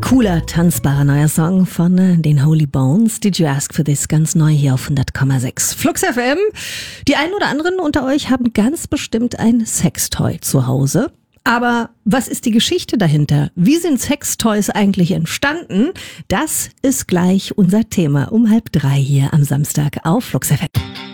Cooler, tanzbarer neuer Song von den Holy Bones. Did you ask for this? Ganz neu hier auf 100,6 Flux FM. Die einen oder anderen unter euch haben ganz bestimmt ein Sextoy zu Hause. Aber was ist die Geschichte dahinter? Wie sind Sextoys eigentlich entstanden? Das ist gleich unser Thema um 2:30 hier am Samstag auf Flux FM.